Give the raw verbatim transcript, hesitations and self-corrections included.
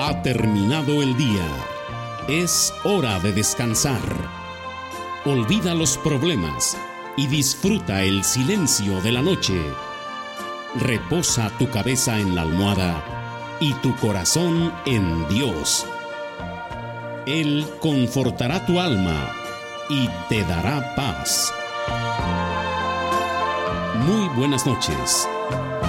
Ha terminado el día. Es hora de descansar. Olvida los problemas y disfruta el silencio de la noche. Reposa tu cabeza en la almohada y tu corazón en Dios. Él confortará tu alma y te dará paz. Muy buenas noches.